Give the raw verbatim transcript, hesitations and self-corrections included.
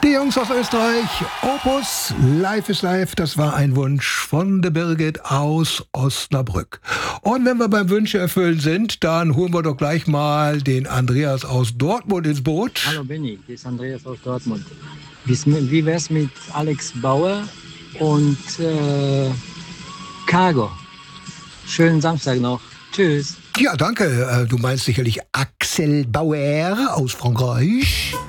Die Jungs aus Österreich, Opus, Live is Live, das war ein Wunsch von der Birgit aus Osnabrück. Und wenn wir beim Wünsche erfüllen sind, dann holen wir doch gleich mal den Andreas aus Dortmund ins Boot. Hallo Benni, hier ist Andreas aus Dortmund. Wie wär's mit Alex Bauer und äh, Cargo? Schönen Samstag noch. Tschüss. Ja, danke. Du meinst sicherlich Axel Bauer aus Frankreich.